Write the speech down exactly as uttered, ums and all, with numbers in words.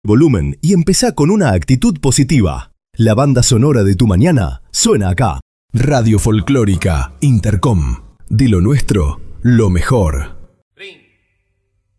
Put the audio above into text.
Volumen y empezá con una actitud positiva. La banda sonora de tu mañana suena acá. Radio Folclórica Intercom. De lo nuestro, lo mejor.